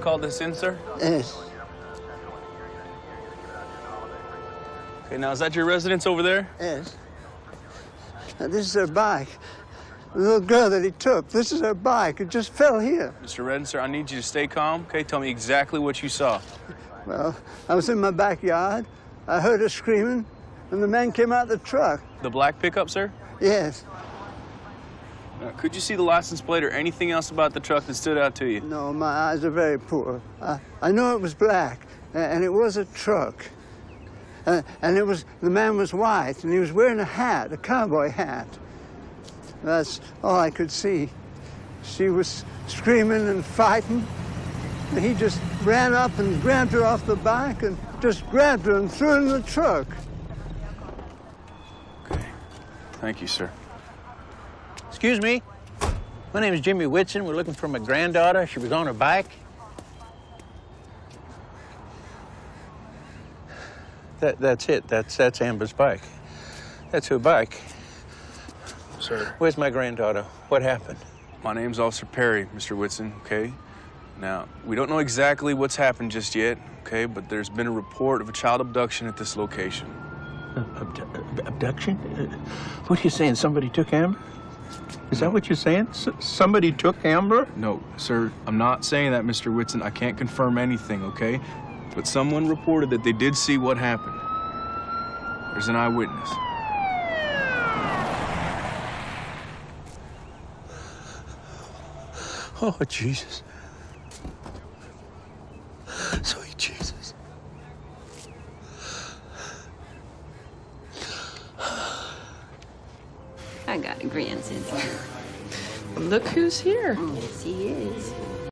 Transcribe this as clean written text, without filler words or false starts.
called this in, sir? Yes. Okay, now is that your residence over there? Yes. Now, this is her bike. The little girl that he took, this is her bike. It just fell here. Mr. Redden, sir, I need you to stay calm, okay? Tell me exactly what you saw. Well, I was in my backyard. I heard her screaming, and the man came out of the truck. The black pickup, sir? Yes. Could you see the license plate or anything else about the truck that stood out to you? No, my eyes are very poor. I know it was black, and it was a truck. And the man was white, and he was wearing a hat, a cowboy hat. That's all I could see. She was screaming and fighting. And he just ran up and grabbed her off the bike and just grabbed her and threw her in the truck. Okay. Thank you, sir. Excuse me. My name is Jimmy Whitson. We're looking for my granddaughter. She was on her bike. That's it. That's Amber's bike. That's her bike. Sir. Where's my granddaughter? What happened? My name's Officer Perry, Mr. Whitson, okay? Now, we don't know exactly what's happened just yet, okay? But there's been a report of a child abduction at this location. Abduction? What are you saying? Somebody took Amber? Is that what you're saying? Somebody took Amber? No, sir, I'm not saying that, Mr. Whitson. I can't confirm anything, okay? But someone reported that they did see what happened. There's an eyewitness. Oh, Jesus. Sweet Jesus. I got a grandson. Look who's here. Yes, he is.